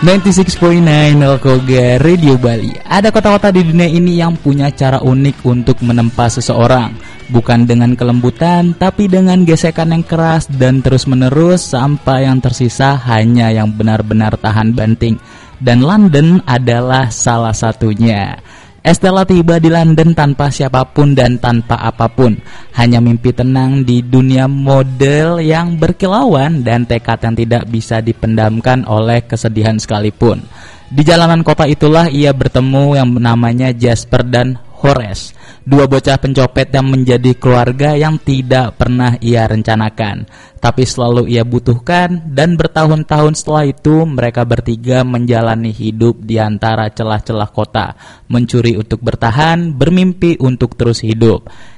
96.9 Koga Radio Bali. Ada kota-kota di dunia ini yang punya cara unik untuk menempa seseorang. Bukan dengan kelembutan, tapi dengan gesekan yang keras dan terus-menerus sampai yang tersisa hanya yang benar-benar tahan banting. Dan London adalah salah satunya. Estella tiba di London tanpa siapapun dan tanpa apapun. Hanya mimpi tenang di dunia model yang berkilauan dan tekad yang tidak bisa dipendamkan oleh kesedihan sekalipun. Di jalanan kota itulah ia bertemu yang namanya Jasper dan Horace, dua bocah pencopet yang menjadi keluarga yang tidak pernah ia rencanakan, tapi selalu ia butuhkan. Dan bertahun-tahun setelah itu mereka bertiga menjalani hidup di antara celah-celah kota, mencuri untuk bertahan, bermimpi untuk terus hidup.